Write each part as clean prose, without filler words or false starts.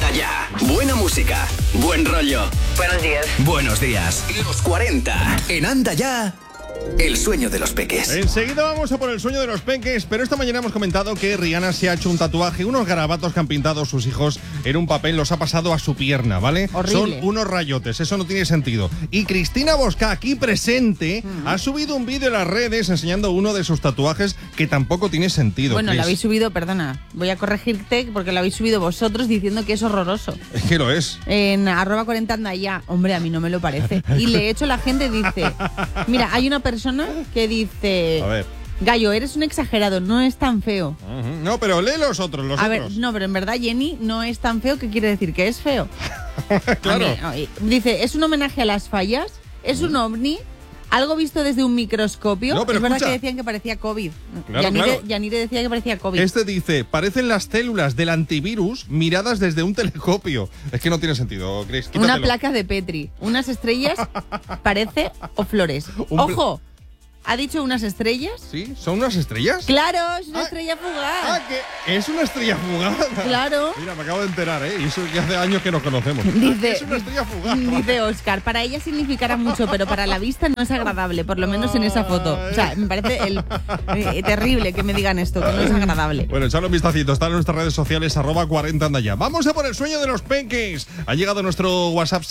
Anda ya. Buena música, buen rollo. Buenos días. Buenos días. Los 40 en Anda ya. El sueño de los peques. Enseguida vamos a por el sueño de los peques, pero esta mañana hemos comentado que Rihanna se ha hecho un tatuaje, unos garabatos que han pintado sus hijos en un papel, los ha pasado a su pierna, ¿vale? Horrible. Son unos rayotes, eso no tiene sentido. Y Cristina Bosca, aquí presente, ha subido un vídeo en las redes enseñando uno de sus tatuajes que tampoco tiene sentido. Bueno, Chris. lo habéis subido, perdona, voy a corregirte porque lo habéis subido vosotros diciendo que es horroroso. Es que lo es. En @40 anda ya. Hombre, a mí no me lo parece. Y de hecho la gente dice, mira, hay una persona que dice, A ver. Gallo, eres un exagerado, no es tan feo. No, pero lee los otros, A ver, no, pero en verdad Jenny no es tan feo, ¿qué quiere decir? Que es feo. Claro. Dice, es un homenaje a las fallas, es un ovni, algo visto desde un microscopio. No, pero es verdad escucha. que decían que parecía COVID. Claro, claro. Yanire decía que parecía COVID. Este dice, parecen las células del antivirus miradas desde un telescopio. Es que no tiene sentido, Chris. Una Quítatelo. placa de Petri, unas estrellas, parece, o flores. ¡Ojo! ¿Ha dicho unas estrellas? ¿Sí? ¿Son unas estrellas? ¡Claro! Es una estrella fugaz. Que es una estrella fugaz. Claro. Mira, me acabo de enterar, ¿eh? Y eso que hace años que nos conocemos. Dice, Es una estrella fugaz. dice Óscar, para ella significará mucho, pero para la vista no es agradable, por lo menos en esa foto. O sea, me parece terrible que me digan esto, que no es agradable. Bueno, echadle un vistacito. Está en nuestras redes sociales, @40 anda ya. Vamos a por el sueño de los peques. Ha llegado nuestro WhatsApp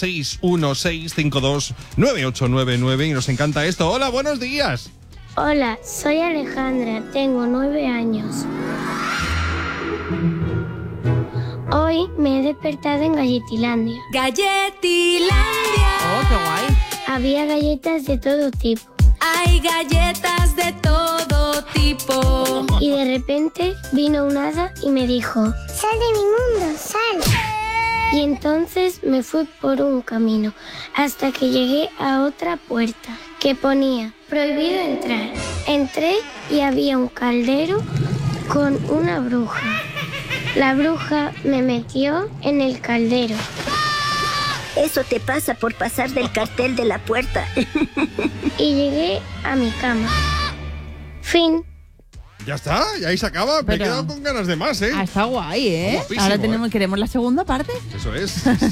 616529899 y nos encanta esto. Hola, buenos días. Hola, soy Alejandra, tengo 9 años. Hoy me he despertado en Galletilandia. Galletilandia. Oh, qué guay. Había galletas de todo tipo. Hay galletas de todo tipo. Y de repente vino un hada y me dijo, ¡sal de mi mundo, sal! Y entonces me fui por un camino hasta que llegué a otra puerta que ponía prohibido entrar. Entré y había un caldero con una bruja. La bruja me metió en el caldero. Eso te pasa por pasar del cartel de la puerta. Y llegué a mi cama. Fin. Ya está, y ahí se acaba. Me he Pero- quedado con ganas de más, ¿eh? Ah, está guay, ¿eh? Guapísimo, Ahora queremos la segunda parte. Eso es.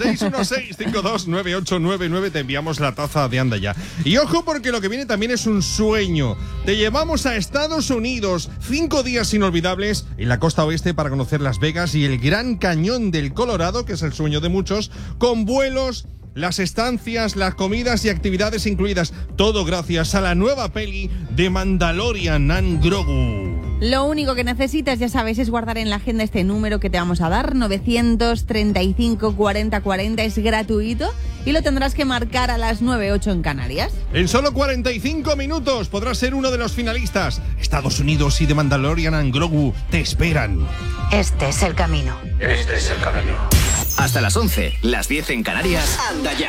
616529899. Te enviamos la taza de Anda ya. Y ojo, porque lo que viene también es un sueño. Te llevamos a Estados Unidos. 5 días inolvidables en la costa oeste para conocer Las Vegas y el Gran Cañón del Colorado, que es el sueño de muchos, con vuelos, las estancias, las comidas y actividades incluidas. Todo gracias a la nueva peli de Mandalorian and Grogu. Lo único que necesitas, ya sabes, es guardar en la agenda este número que te vamos a dar, 935 40 40, es gratuito y lo tendrás que marcar a las 9:08 en Canarias. En solo 45 minutos podrás ser uno de los finalistas. Estados Unidos y The Mandalorian and Grogu te esperan. Este es el camino. Hasta las 11, las 10 en Canarias. Anda ya.